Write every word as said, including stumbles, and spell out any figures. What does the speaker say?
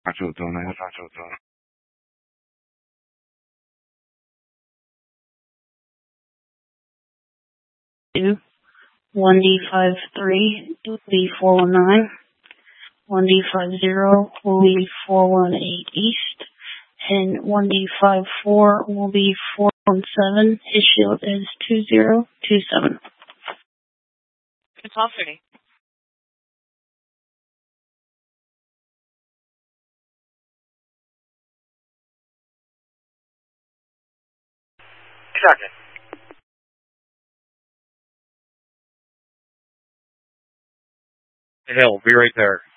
打九灯了，要打九灯。 Two. one D five three will be four one nine. one D five zero will be four one eight east. And one D five four will be four one seven. His shield is two zero two seven. It's all thirty. Second. Hill, be right there.